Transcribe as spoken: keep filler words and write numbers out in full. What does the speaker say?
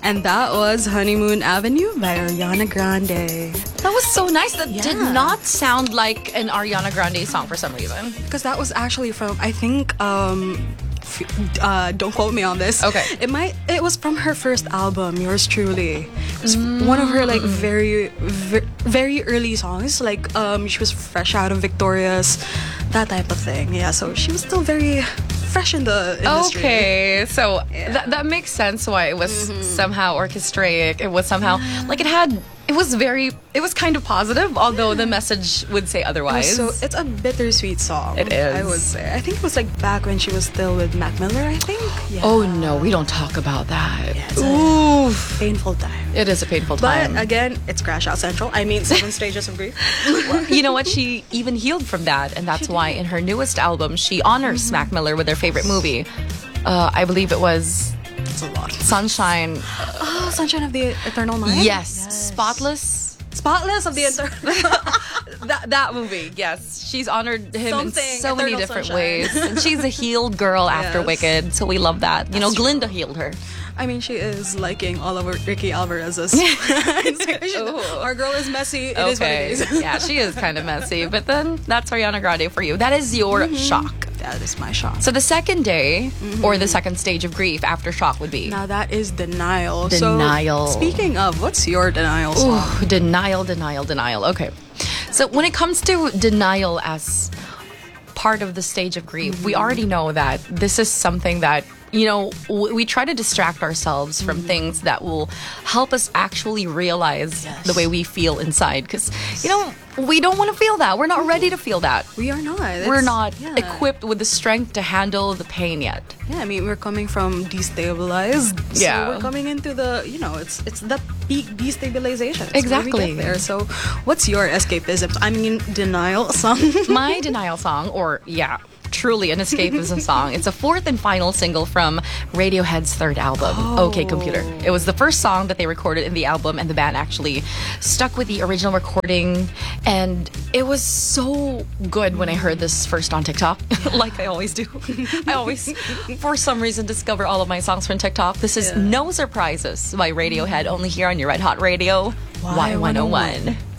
And that was Honeymoon Avenue by Ariana Grande. That was so nice. That Yeah. did not sound like an Ariana Grande song for some reason. Because that was actually from, I think, um, f- uh, don't quote me on this. Okay. It might, it was from her first album, Yours Truly. It was one of her like very, very, very early songs. Like um, she was fresh out of Victoria's, that type of thing. Yeah, so she was still very fresh in the industry. Okay, so Yeah. that that makes sense why it was somehow orchestrated. It was somehow like it had. It was very. It was kind of positive, although the message would say otherwise. So it's a bittersweet song. It is. I would say. I think it was like back when she was still with Mac Miller. I think. Yeah. Oh no, we don't talk about that. Yeah, it's a Oof. painful time. It is a painful time. But again, it's Crash Out Central. I mean, Seven Stages of Grief. You know what? She even healed from that, and that's why in her newest album she honors Mac Miller with her favorite movie. Uh, I believe it was It's a lot. Sunshine. Oh, Sunshine of the Eternal Mind. Yes, Spotless. Spotless of the Eternal. That that movie, yes. She's honored him Something, in so many Eternal different Sunshine. ways. And she's a healed girl after Yes. Wicked, so we love that. You know, That's true. Glinda healed her. I mean, she is liking all over Ricky Alvarez's. She- Ooh. Our girl is messy. It is what it is. Yeah, she is kind of messy, but then that's Ariana Grande for you. That is your Mm-hmm. shock. That is my shot. So the second day, Mm-hmm. or the second stage of grief after shock would be Now that is Denial. Denial. So, speaking of, what's your Denial song? Ooh, denial, denial, denial. Okay. So when it comes to denial as part of the stage of grief, we already know that this is something that, you know, w- we try to distract ourselves from things that will help us actually realize Yes. the way we feel inside. Because, you know, we don't want to feel that. We're not ready to feel that. We are not. We're It's- not yeah. equipped with the strength to handle the pain yet. Yeah, I mean, we're coming from destabilized. Yeah. So we're coming into the, you know, it's it's the peak destabilization. It's where we Exactly. get there. So what's your escapism? I mean, Denial song. My denial song, or yeah, truly an escapism song. It's a fourth and final single from Radiohead's third album, OK Computer. It was the first song that they recorded in the album, and the band actually stuck with the original recording. And it was so good when I heard this first on TikTok, like I always do. I always, for some reason, discover all of my songs from TikTok. This is Yeah. No Surprises by Radiohead, only here on your Red Hot Radio, Y Y one oh one.